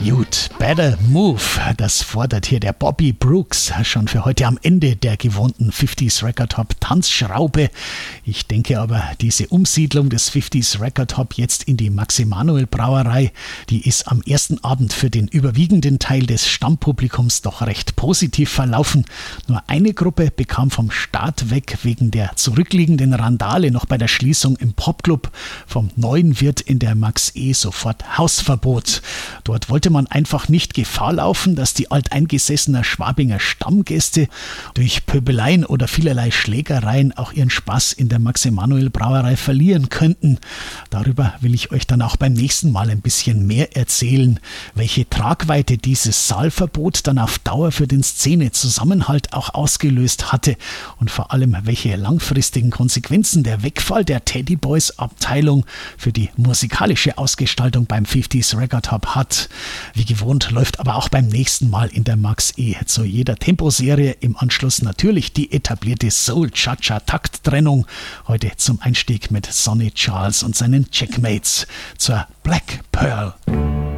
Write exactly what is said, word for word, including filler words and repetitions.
Gut, Better Move, das fordert hier der Bobby Brooks schon für heute am Ende der gewohnten fünfziger Record Hop Tanzschraube. Ich denke aber, diese Umsiedlung des fünfziger Record Hop jetzt in die Max-Emanuel Brauerei, die ist am ersten Abend für den überwiegenden Teil des Stammpublikums doch recht positiv verlaufen. Nur eine Gruppe bekam vom Start weg wegen der zurückliegenden Randale noch bei der Schließung im Popclub vom neuen Wirt in der Max E sofort Hausverbot. Dort wollte man einfach nicht Gefahr laufen, dass die alteingesessener Schwabinger Stammgäste durch Pöbeleien oder vielerlei Schlägereien auch ihren Spaß in der Max-Emanuel Brauerei verlieren könnten. Darüber will ich euch dann auch beim nächsten Mal ein bisschen mehr erzählen, welche Tragweite dieses Saalverbot dann auf Dauer für den Szenezusammenhalt auch ausgelöst hatte und vor allem welche langfristigen Konsequenzen der Wegfall der Teddy Boys Abteilung für die musikalische Ausgestaltung beim fünfziger Record Hop hat. Wie gewohnt läuft aber auch beim nächsten Mal in der Max E zu jeder Temposerie im Anschluss natürlich die etablierte Soul-Cha-Cha-Takttrennung. Heute zum Einstieg mit Sonny Charles und seinen Checkmates zur Black Pearl.